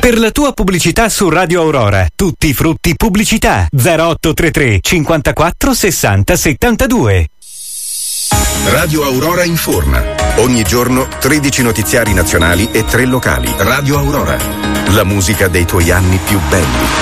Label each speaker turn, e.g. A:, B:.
A: Per la tua pubblicità su Radio Aurora, tutti i frutti pubblicità 0833 54 60 72.
B: Radio Aurora informa. Ogni giorno 13 notiziari nazionali e 3 locali. Radio Aurora. La musica dei tuoi anni più belli.